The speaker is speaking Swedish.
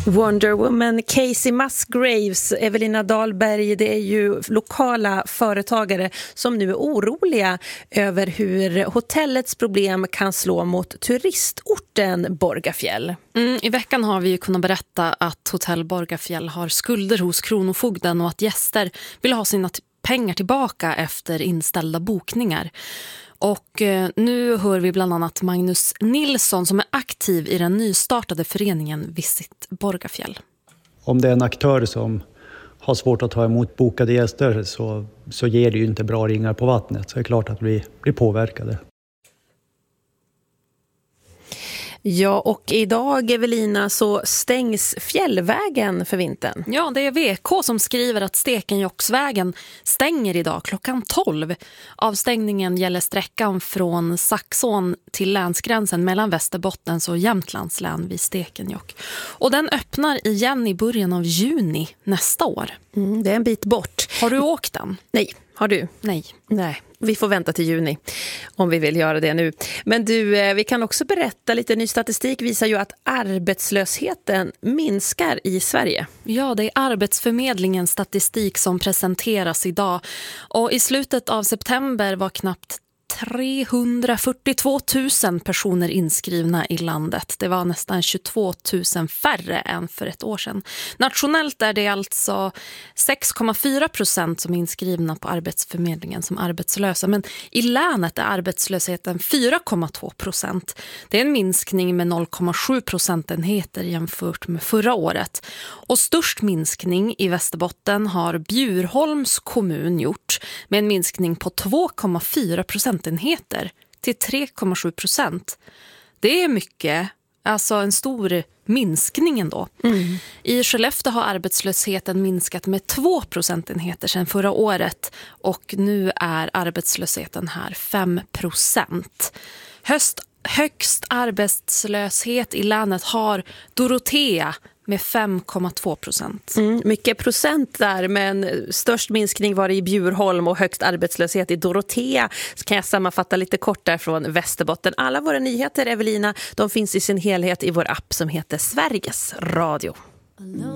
Wonder Woman, Casey Musgraves, Evelina Dahlberg, det är ju lokala företagare som nu är oroliga över hur hotellets problem kan slå mot turistorten Borgafjäll. I veckan har vi ju kunnat berätta att Hotell Borgafjäll har skulder hos Kronofogden och att gäster vill ha sina pengar tillbaka efter inställda bokningar. Och nu hör vi bland annat Magnus Nilsson som är aktiv i den nystartade föreningen Visit Borgafjäll. Om det är en aktör som har svårt att ta emot bokade gäster så ger det ju inte bra ringar på vattnet. Så det är klart att vi blir påverkade. Ja, och idag, Evelina, så stängs fjällvägen för vintern. Ja, det är VK som skriver att Stekenjokksvägen stänger idag klockan 12. Avstängningen gäller sträckan från Saxån till länsgränsen mellan Västerbottens och Jämtlands län vid Stekenjokk. Och den öppnar igen i början av juni nästa år. Det är en bit bort. Har du åkt den? Nej. Har du? Nej. Vi får vänta till juni om vi vill göra det nu. Men du, vi kan också berätta, lite ny statistik visar ju att arbetslösheten minskar i Sverige. Ja, det är Arbetsförmedlingens statistik som presenteras idag. Och i slutet av september var knappt 342 000 personer inskrivna i landet. Det var nästan 22 000 färre än för ett år sedan. Nationellt är det alltså 6,4% som är inskrivna på Arbetsförmedlingen som arbetslösa. Men i länet är arbetslösheten 4,2%. Det är en minskning med 0,7 procentenheter jämfört med förra året. Och störst minskning i Västerbotten har Bjurholms kommun gjort med en minskning på 2,4% till 3,7%. Det är mycket, alltså en stor minskning ändå. I Skellefteå har arbetslösheten minskat med 2 procentenheter sedan förra året och nu är arbetslösheten här 5%. Högst arbetslöshet i länet har Dorotea med 5,2%. Mycket procent där, men störst minskning var det i Bjurholm och högst arbetslöshet i Dorotea. Så kan jag sammanfatta lite kort där från Västerbotten. Alla våra nyheter, Evelina, de finns i sin helhet i vår app som heter Sveriges Radio.